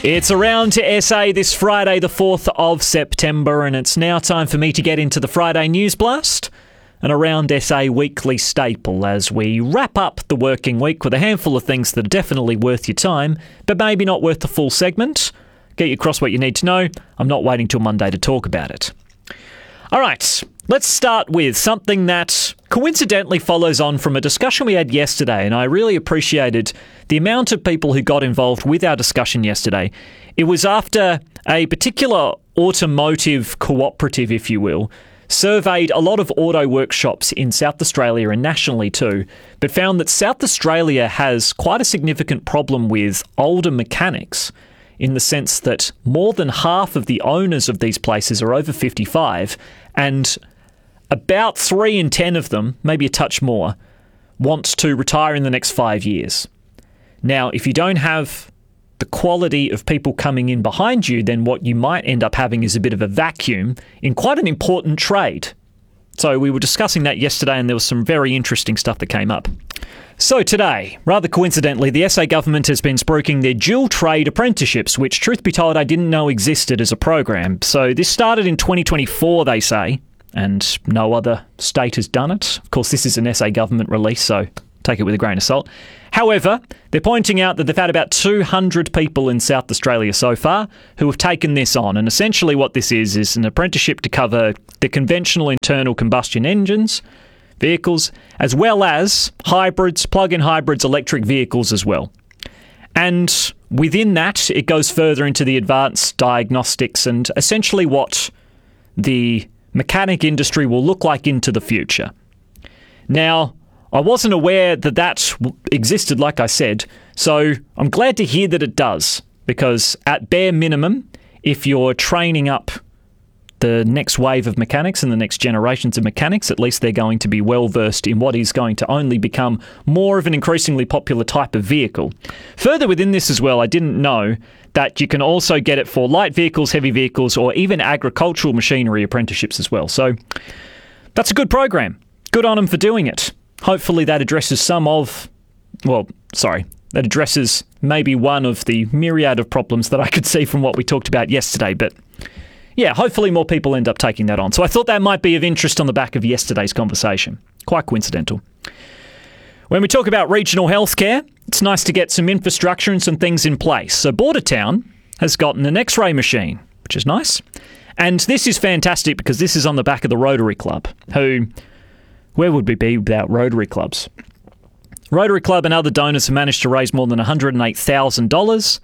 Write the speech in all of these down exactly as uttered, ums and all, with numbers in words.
It's Around to S A this Friday, the fourth of September, and it's now time for me to get into the Friday News Blast, an Around S A weekly staple as we wrap up the working week with a handful of things that are definitely worth your time, but maybe not worth the full segment. Get you across what you need to know. I'm not waiting till Monday to talk about it. All right, let's start with something that coincidentally follows on from a discussion we had yesterday, and I really appreciated the amount of people who got involved with our discussion yesterday. It was after a particular automotive cooperative, if you will, surveyed a lot of auto workshops in South Australia and nationally too, but found that South Australia has quite a significant problem with older mechanics, in the sense that more than half of the owners of these places are over fifty-five, and about three in ten of them, maybe a touch more, want to retire in the next five years. Now, if you don't have the quality of people coming in behind you, then what you might end up having is a bit of a vacuum in quite an important trade. So we were discussing that yesterday, and there was some very interesting stuff that came up. So today, rather coincidentally, the S A government has been spruiking their dual trade apprenticeships, which, truth be told, I didn't know existed as a program. So this started in twenty twenty-four, they say, and no other state has done it. Of course, this is an S A government release, so take it with a grain of salt. However, they're pointing out that they've had about two hundred people in South Australia so far who have taken this on. And essentially what this is, is an apprenticeship to cover the conventional internal combustion engines, vehicles, as well as hybrids, plug-in hybrids, electric vehicles as well. And within that, it goes further into the advanced diagnostics and essentially what the mechanic industry will look like into the future. Now, I wasn't aware that that existed, like I said, so I'm glad to hear that it does, because at bare minimum, if you're training up the next wave of mechanics and the next generations of mechanics, at least they're going to be well versed in what is going to only become more of an increasingly popular type of vehicle. Further within this as well, I didn't know that you can also get it for light vehicles, heavy vehicles, or even agricultural machinery apprenticeships as well. So that's a good program. Good on them for doing it. Hopefully that addresses some of, well, sorry, that addresses maybe one of the myriad of problems that I could see from what we talked about yesterday. But yeah, hopefully more people end up taking that on. So I thought that might be of interest on the back of yesterday's conversation. Quite coincidental. When we talk about regional healthcare, it's nice to get some infrastructure and some things in place. So Bordertown has gotten an X-ray machine, which is nice. And this is fantastic because this is on the back of the Rotary Club, who, where would we be without Rotary Clubs? Rotary Club and other donors have managed to raise more than one hundred eight thousand dollars.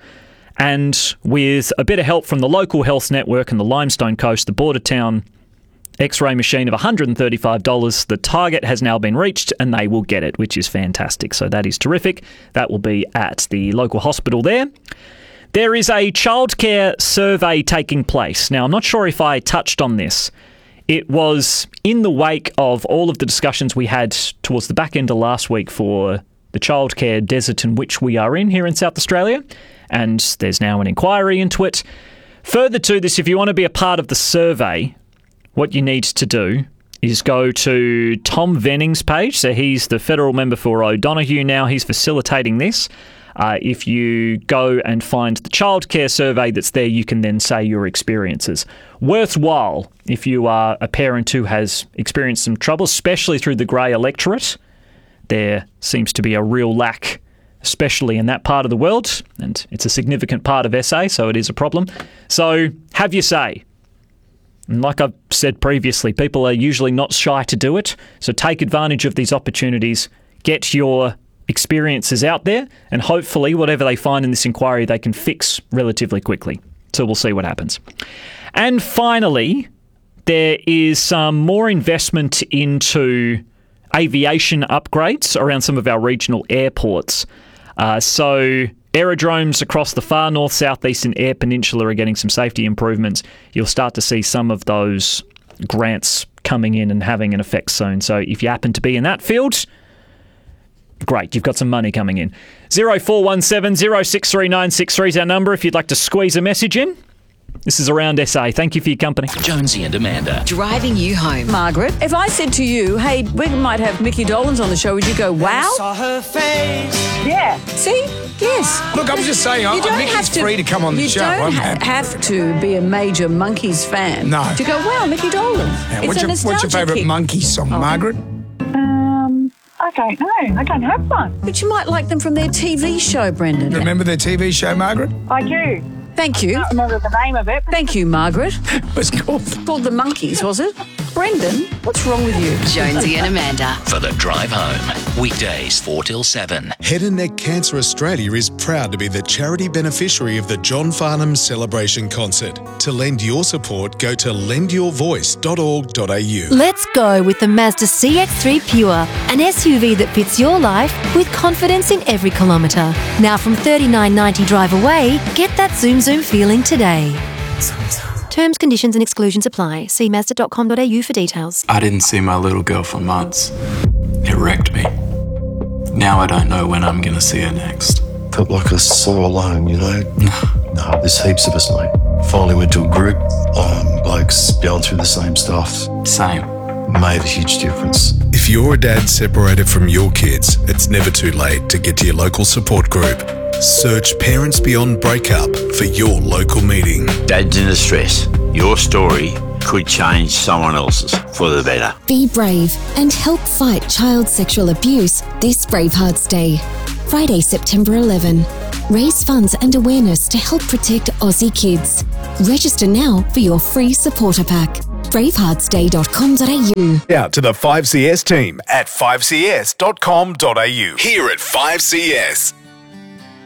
And with a bit of help from the local health network and the Limestone Coast, the Bordertown X-ray machine of one hundred thirty-five dollars, the target has now been reached and they will get it, which is fantastic. So that is terrific. That will be at the local hospital there. There is a childcare survey taking place. Now, I'm not sure if I touched on this. It was in the wake of all of the discussions we had towards the back end of last week for the childcare desert in which we are in here in South Australia. And there's now an inquiry into it. Further to this, if you want to be a part of the survey, what you need to do is go to Tom Venning's page. So he's the federal member for O'Donoghue now. He's facilitating this. Uh, if you go and find the childcare survey that's there, you can then say your experiences. Worthwhile if you are a parent who has experienced some trouble, especially through the grey electorate. There seems to be a real lack, especially in that part of the world, and it's a significant part of S A, so it is a problem. So have your say. And like I've said previously, people are usually not shy to do it, so take advantage of these opportunities, get your experiences out there, and hopefully whatever they find in this inquiry they can fix relatively quickly. So we'll see what happens. And finally, there is some more investment into aviation upgrades around some of our regional airports. Uh, so aerodromes across the far north, southeast and Eyre Peninsula are getting some safety improvements. You'll start to see some of those grants coming in and having an effect soon. So if you happen to be in that field, great, you've got some money coming in. zero four one seven, zero six three nine six three is our number if you'd like to squeeze a message in. This is Around S A. Thank you for your company. Jonesy and Amanda. Driving you home. Margaret, if I said to you, hey, we might have Mickey Dolenz on the show, would you go, wow? Saw her face. Yeah. See? Yes. Look, I was just saying, I, You don't Mickey's have to, free to come on the you show. don't I'm ha- happy. have to be a major Monkeys fan No. to go, wow, Mickey Dolenz. Yeah, It's what's, a your, what's your nostalgia favourite kick. Monkey song, Oh. Margaret? Um, I don't know. I don't have one. But you might like them from their T V show, Brendan. Remember their T V show, Margaret? I do. Thank you. I can't remember the name of it. But Thank you, Margaret. What's it called? Called The Monkeys, was it? Brendan, what's wrong with you? Jonesy and Amanda. For the drive home. Weekdays four till seven. Head and Neck Cancer Australia is proud to be the charity beneficiary of the John Farnham Celebration Concert. To lend your support, go to lend your voice dot org dot a u. Let's go with the Mazda C X three Pure, an S U V that fits your life with confidence in every kilometre. Now from thirty-nine ninety drive away, get that zoom zoom feeling today. Terms, conditions and exclusions apply. See mazda dot com dot a u for details. I didn't see my little girl for months. It wrecked me. Now I don't know when I'm going to see her next. Felt like I was so alone, you know? No, there's heaps of us, mate. Finally went to a group, um, blokes going through the same stuff. Same. Made a huge difference. If you're a dad separated from your kids, it's never too late to get to your local support group. Search Parents Beyond Breakup for your local meeting. Dads in distress. Your story could change someone else's for the better. Be brave and help fight child sexual abuse this Bravehearts Day. Friday, September eleventh. Raise funds and awareness to help protect Aussie kids. Register now for your free supporter pack. bravehearts day dot com dot a u. Out to the five C S team at five c s dot com dot a u. Here at five C S.